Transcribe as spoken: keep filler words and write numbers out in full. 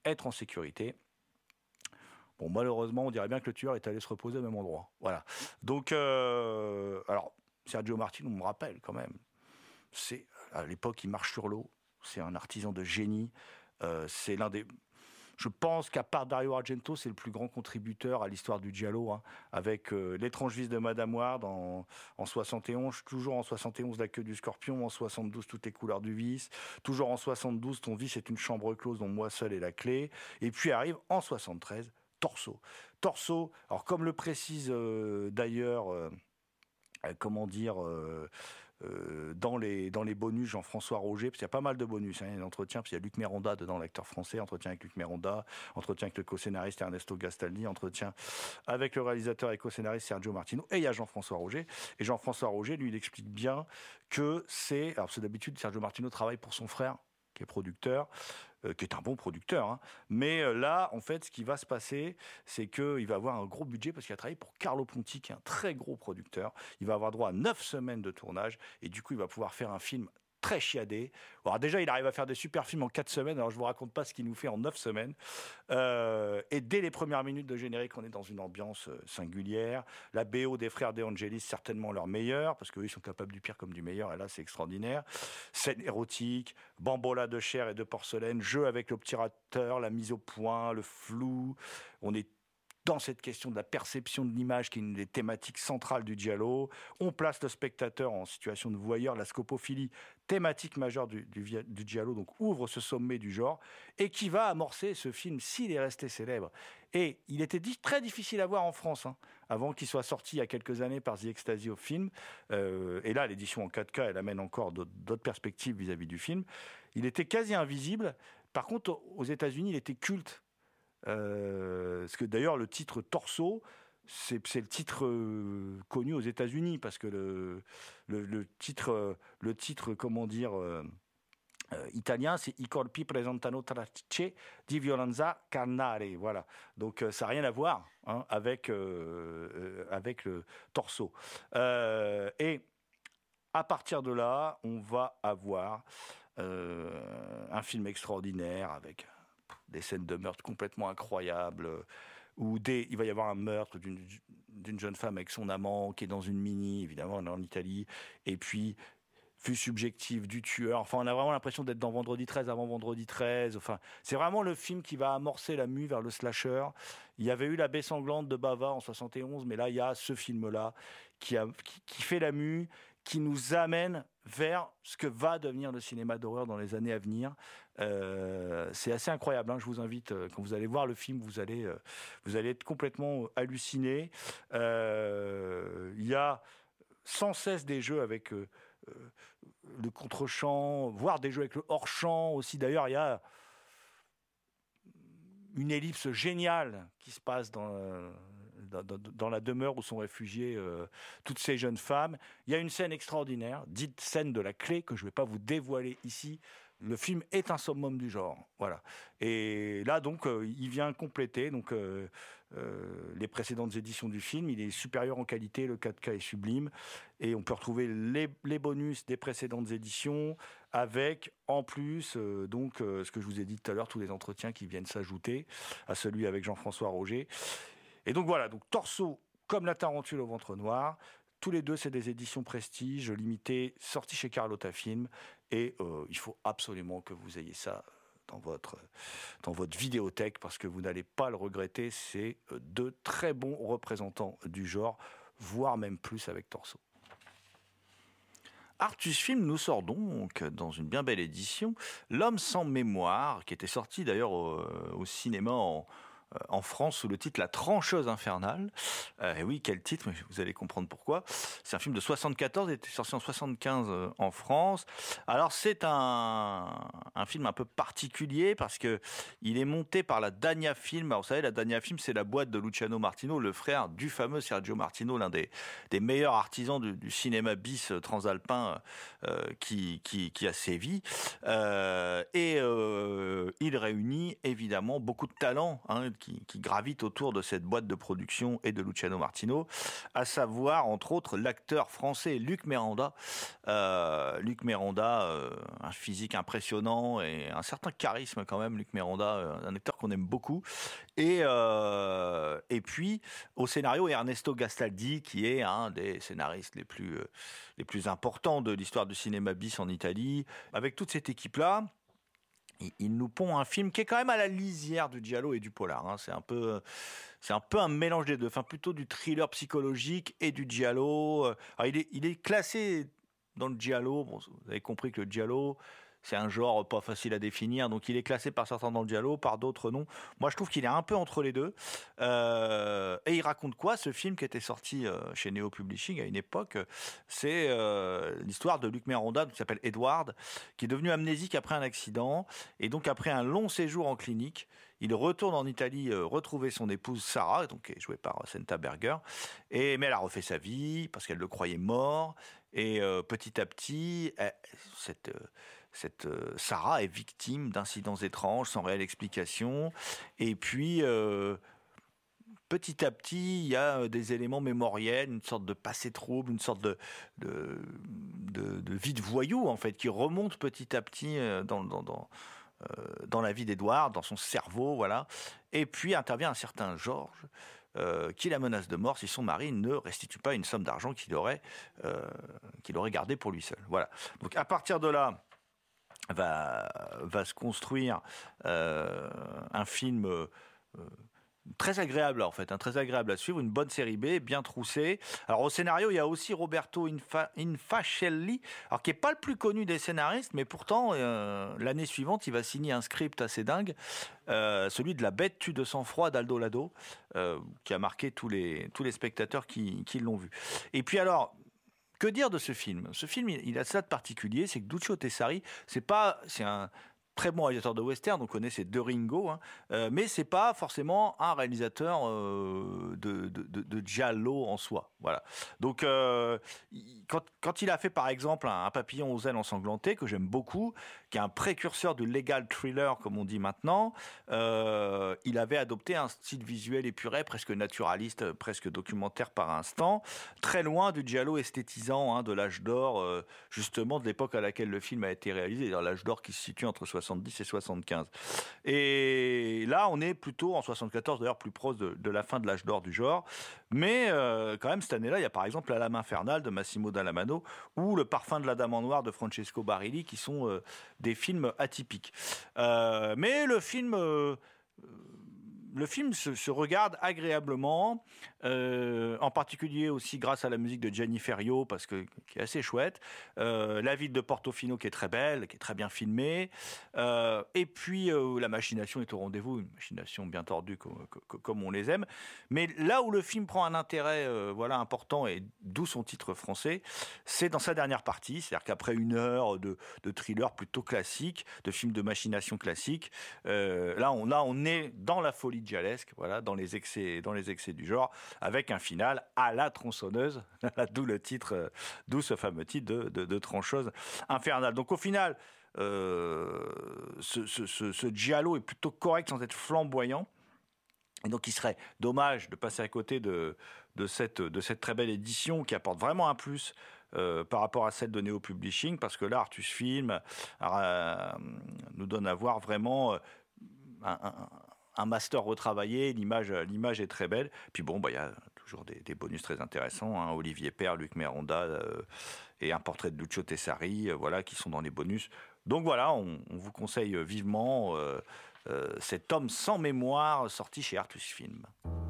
être en sécurité. Bon, malheureusement, on dirait bien que le tueur est allé se reposer au même endroit. Voilà. Donc, euh, alors, Sergio Martino, on me rappelle quand même. C'est, à l'époque, il marche sur l'eau. C'est un artisan de génie. Euh, c'est l'un des... Je pense qu'à part Dario Argento, c'est le plus grand contributeur à l'histoire du giallo, hein, avec euh, L'étrange vice de Madame Ward en, en soixante et onze, toujours en soixante et onze La queue du scorpion, en soixante-douze Toutes les couleurs du vice, toujours en soixante-douze Ton vice est une chambre close dont moi seul est la clé, et puis arrive en soixante-treize Torso. Torso, alors comme le précise euh, d'ailleurs... Euh, comment dire, euh, euh, dans, les, dans les bonus Jean-François Roger, parce qu'il y a pas mal de bonus, hein, il y a un entretien, parce qu'il y a Luc Méronda dedans, l'acteur français, entretien avec Luc Méronda, entretien avec le co-scénariste Ernesto Gastaldi, entretien avec le réalisateur et co-scénariste Sergio Martino, et il y a Jean-François Roger, et Jean-François Roger, lui, il explique bien que c'est, alors c'est d'habitude, Sergio Martino travaille pour son frère, qui est producteur, euh, qui est un bon producteur. Hein. Mais euh, là, en fait, ce qui va se passer, c'est qu'il va avoir un gros budget parce qu'il a travaillé pour Carlo Ponti, qui est un très gros producteur. Il va avoir droit à neuf semaines de tournage et du coup, il va pouvoir faire un film très chiadé. Alors déjà, il arrive à faire des super films en quatre semaines. Alors je vous raconte pas ce qu'il nous fait en neuf semaines. Euh, et dès les premières minutes de générique, on est dans une ambiance singulière. La B O des frères De Angelis, certainement leur meilleure, parce qu'eux, ils sont capables du pire comme du meilleur. Et là, c'est extraordinaire. Scène érotique, bambola de chair et de porcelaine, jeu avec l'obturateur, la mise au point, le flou. On est dans cette question de la perception de l'image qui est une des thématiques centrales du giallo. On place le spectateur en situation de voyeur, la scopophilie, thématique majeure du, du, du giallo, donc ouvre ce sommet du genre, et qui va amorcer ce film s'il est resté célèbre. Et il était dit, très difficile à voir en France, hein, avant qu'il soit sorti il y a quelques années par The Ecstasy of Film. Euh, et là, l'édition en quatre K, elle amène encore d'autres, d'autres perspectives vis-à-vis du film. Il était quasi invisible. Par contre, aux États-Unis, il était culte. Euh, parce que d'ailleurs le titre Torso, c'est, c'est le titre euh, connu aux États-Unis parce que le, le, le titre, euh, le titre, comment dire, euh, euh, italien, c'est I corpi presentano tracce di violenza carnale. Voilà. Donc euh, ça n'a rien à voir hein, avec euh, euh, avec le Torso. Euh, et à partir de là, on va avoir euh, un film extraordinaire avec des scènes de meurtre complètement incroyables, où dès, il va y avoir un meurtre d'une, d'une jeune femme avec son amant qui est dans une mini, évidemment on est en Italie, et puis vue subjective du tueur, enfin on a vraiment l'impression d'être dans Vendredi treize avant Vendredi treize, enfin c'est vraiment le film qui va amorcer la mue vers le slasher. Il y avait eu La Baie sanglante de Bava en soixante et onze, mais là il y a ce film-là qui, a, qui, qui fait la mue, qui nous amène vers ce que va devenir le cinéma d'horreur dans les années à venir. Euh, c'est assez incroyable. Hein. Je vous invite, euh, quand vous allez voir le film, vous allez, euh, vous allez être complètement halluciné. Euh, il y a sans cesse des jeux avec euh, euh, le contre-champ, voire des jeux avec le hors-champ aussi. D'ailleurs, il y a une ellipse géniale qui se passe dans, euh, dans, dans, dans la demeure où sont réfugiées euh, toutes ces jeunes femmes. Il y a une scène extraordinaire, dite scène de la clé, que je ne vais pas vous dévoiler ici. Le film est un summum du genre, voilà. Et là donc, euh, il vient compléter donc euh, euh, les précédentes éditions du film. Il est supérieur en qualité, le quatre K est sublime, et on peut retrouver les, les bonus des précédentes éditions avec, en plus, euh, donc euh, ce que je vous ai dit tout à l'heure, tous les entretiens qui viennent s'ajouter à celui avec Jean-François Roger. Et donc voilà, donc Torso comme La Tarentule au ventre noir. Tous les deux, c'est des éditions Prestige, limitées, sorties chez Carlotta Film. Et euh, il faut absolument que vous ayez ça dans votre, dans votre vidéothèque, parce que vous n'allez pas le regretter. C'est deux très bons représentants du genre, voire même plus avec Torso. Artus Film nous sort donc, dans une bien belle édition, L'homme sans mémoire, qui était sorti d'ailleurs au, au cinéma en... en France sous le titre La trancheuse infernale. Euh, et oui, quel titre, mais vous allez comprendre pourquoi. C'est un film de soixante-quatorze, il était sorti en soixante-quinze euh, en France. Alors c'est un, un film un peu particulier parce que il est monté par la Dania Film. Alors vous savez, la Dania Film, c'est la boîte de Luciano Martino, le frère du fameux Sergio Martino, l'un des, des meilleurs artisans du, du cinéma bis transalpin euh, qui, qui, qui a sévi. Euh, et euh, il réunit évidemment beaucoup de talents, hein, qui, qui gravitent autour de cette boîte de production et de Luciano Martino, à savoir, entre autres, l'acteur français Luc Méranda. Euh, Luc Méranda, euh, un physique impressionnant et un certain charisme quand même, Luc Méranda, un acteur qu'on aime beaucoup. Et, euh, et puis, au scénario, Ernesto Gastaldi, qui est un des scénaristes les plus, euh, les plus importants de l'histoire du cinéma bis en Italie. Avec toute cette équipe-là, il, il nous pond un film qui est quand même à la lisière du giallo et du polar. Hein. C'est un peu... C'est un peu un mélange des deux, enfin plutôt du thriller psychologique et du giallo. Alors, il est, il est classé dans le giallo. Bon, vous avez compris que le giallo, c'est un genre pas facile à définir, donc il est classé par certains dans le giallo, par d'autres non. Moi, je trouve qu'il est un peu entre les deux. Euh, et il raconte quoi, ce film qui était sorti euh, chez Neo Publishing à une époque? C'est euh, l'histoire de Luc Méranda, qui s'appelle Edward, qui est devenu amnésique après un accident, et donc après un long séjour en clinique, il retourne en Italie euh, retrouver son épouse Sarah, donc, qui est jouée par Senta Berger, et, mais elle a refait sa vie parce qu'elle le croyait mort, et euh, petit à petit, elle, cette... Euh, Cette euh, Sarah est victime d'incidents étranges sans réelle explication. Et puis, euh, petit à petit, il y a des éléments mémoriels, une sorte de passé trouble, une sorte de, de, de, de vie de voyou, en fait, qui remonte petit à petit dans, dans, dans, euh, dans la vie d'Edouard, dans son cerveau, voilà. Et puis intervient un certain Georges, Euh, qui la menace de mort si son mari ne restitue pas une somme d'argent qu'il aurait, euh, qu'il aurait gardée pour lui seul. Voilà. Donc à partir de là, Va, va se construire euh, un film euh, très agréable en fait, hein, très agréable à suivre, une bonne série B, bien troussée. Alors au scénario, il y a aussi Roberto Infa, Infacelli, alors qui est pas le plus connu des scénaristes, mais pourtant euh, l'année suivante, il va signer un script assez dingue, euh, celui de La Bête tue de sang-froid d'Aldo Lado, euh, qui a marqué tous les tous les spectateurs qui, qui l'ont vu. Et puis alors, que dire de ce film? Ce film, il a ça de particulier, c'est que Duccio Tessari, c'est pas, c'est un très bon réalisateur de western, on connaît ses deux Ringo, hein, euh, mais c'est pas forcément un réalisateur euh, de, de, de, de giallo en soi. Voilà. Donc, euh, il, quand, quand il a fait par exemple un, un papillon aux ailes ensanglantées, que j'aime beaucoup, qui est un précurseur du legal thriller, comme on dit maintenant, euh, il avait adopté un style visuel épuré, presque naturaliste, presque documentaire par instant, très loin du giallo esthétisant hein, de l'âge d'or, euh, justement de l'époque à laquelle le film a été réalisé, dans l'âge d'or qui se situe entre soixante-dix et soixante-quinze. Et là, on est plutôt en soixante-quatorze, d'ailleurs plus proche de, de la fin de l'âge d'or du genre. Mais euh, quand même, cette année-là, il y a par exemple La Lame infernale de Massimo Dallamano ou Le parfum de la Dame en noir de Francesco Barilli, qui sont euh, des films atypiques. Euh, mais le film... Euh, Le film se, se regarde agréablement, euh, en particulier aussi grâce à la musique de Gianni Ferrio, parce que qui est assez chouette. Euh, la ville de Portofino qui est très belle, qui est très bien filmée. Euh, et puis euh, la machination est au rendez-vous, une machination bien tordue comme, comme on les aime. Mais là où le film prend un intérêt, euh, voilà, important et d'où son titre français, c'est dans sa dernière partie, c'est-à-dire qu'après une heure de, de thriller plutôt classique, de film de machination classique, euh, là on là on est dans la folie gialesque, voilà, dans les excès, dans les excès du genre, avec un final à la tronçonneuse, d'où le titre, d'où ce fameux titre de, de, de trancheuse infernale. Donc au final, euh, ce, ce, ce, ce giallo est plutôt correct sans être flamboyant. Et donc il serait dommage de passer à côté de, de, cette, de cette très belle édition qui apporte vraiment un plus euh, par rapport à celle de Neo Publishing, parce que là, Artus Film euh, nous donne à voir vraiment un, un un master retravaillé, l'image, l'image est très belle. Puis bon, bah, y a toujours des, des bonus très intéressants, hein. Olivier Père, Luc Méranda euh, et un portrait de Duccio Tessari, euh, voilà, qui sont dans les bonus. Donc voilà, on, on vous conseille vivement euh, euh, cet homme sans mémoire sorti chez Artus Film.